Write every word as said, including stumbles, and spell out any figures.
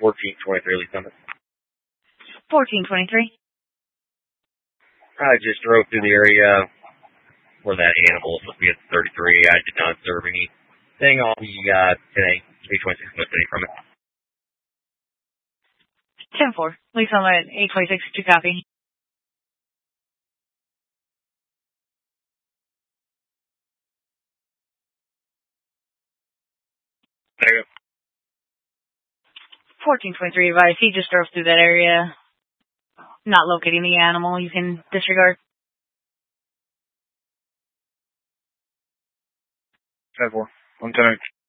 fourteen twenty-three Lee Summit. fourteen twenty-three. I just drove through the area where that animal was supposed to be at thirty-three. I did not observe anything on the uh, today. eight twenty-six custody from it. ten four. Lee Summit, eight twenty-six to copy. There you go. fourteen twenty-three advice. He just drove through that area. Not locating the animal. You can disregard. ten four. one ten.